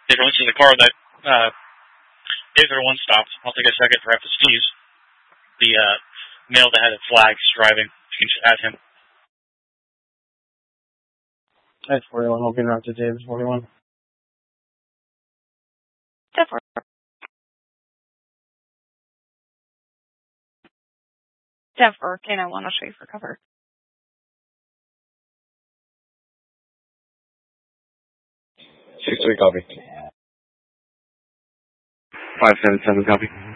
Everyone sees the car that David one stopped. I'll take a second for FSTs. The male that had the flags driving. You can just add him. That's 41. I'll be around to David 41. 10-4. Can I want to show you for cover? Six 3 copy. 577 copy.